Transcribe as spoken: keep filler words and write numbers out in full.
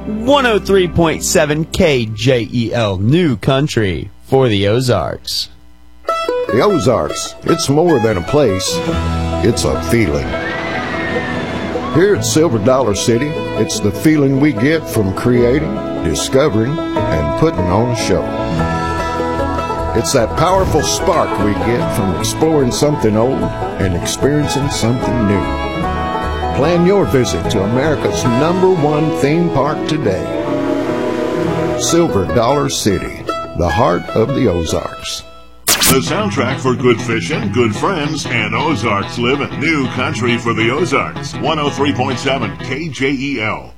one oh three point seven K J E L, New Country for the Ozarks. The Ozarks, it's more than a place, it's a feeling. Here at Silver Dollar City, it's the feeling we get from creating, discovering, and putting on a show. It's that powerful spark we get from exploring something old and experiencing something new. Plan your visit to America's number one theme park today. Silver Dollar City, the heart of the Ozarks. The soundtrack for good fishing, good friends, and Ozarks living. New Country for the Ozarks. one oh three point seven K J E L.